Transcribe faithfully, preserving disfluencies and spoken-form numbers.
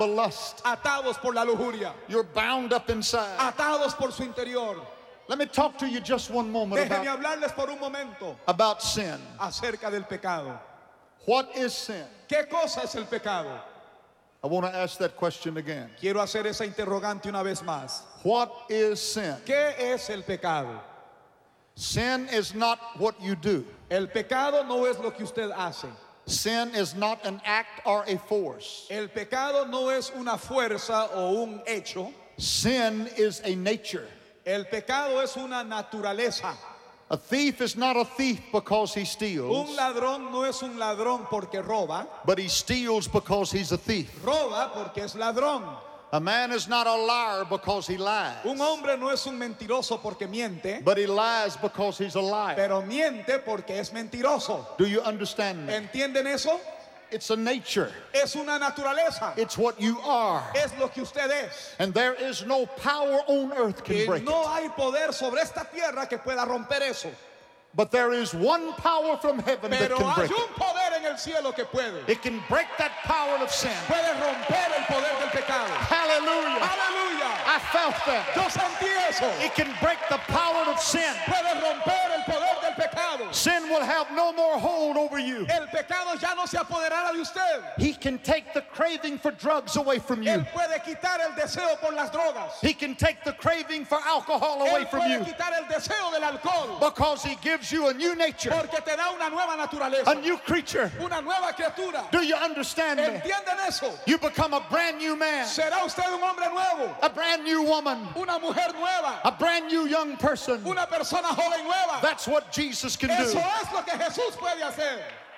the lust. atados por la lujuria, You're bound up inside. atados por su interior. Let me talk to you just one moment Déjenme about, hablarles por un momento about sin. acerca del pecado. What is sin? ¿Qué cosa es el pecado? I want to ask that question again. Quiero hacer esa interrogante una vez más. What is sin? ¿Qué es el pecado? Sin is not what you do. El pecado no es lo que usted hace. Sin is not an act or a force. El pecado no es una fuerza o un hecho. Sin is a nature. El pecado es una naturaleza. A thief is not a thief because he Un steals, ladrón no es un ladrón porque roba. but he steals because he's a thief. Roba porque es ladrón. A man is not a liar because he lies, Un hombre no es un mentiroso porque miente, but he lies because he's a liar. pero miente porque es mentiroso. Do you understand me? ¿Entienden eso? It's a nature. Es una naturaleza. It's what you are. Es lo que usted es. And there is no power on earth can Y break no it. hay poder sobre esta tierra que pueda romper eso. But there is one power from heaven that Pero can hay break it. un poder en el cielo que puede. It can break that power of sin. Puede romper el poder del pecado. Hallelujah. Aleluya. I felt that. Yo sentí eso. It can break the power of sin. Puede romper el poder del pecado. Sin will have no more hold over you. El pecado ya no se apoderará de usted. He can take the craving for drugs away from you. Él puede quitar el deseo por las drogas. He can take the craving for alcohol away Él from puede you quitar el deseo del alcohol. because he gives you a new nature, Porque te da una nueva naturaleza. a new creature. Una nueva criatura. Do you understand me? ¿Entienden eso? You become a brand new man, Será usted un hombre nuevo. a brand new woman, Una mujer nueva. a brand new young person. Una persona joven nueva. That's what Jesus can Eso do. es lo que Jesús puede hacer.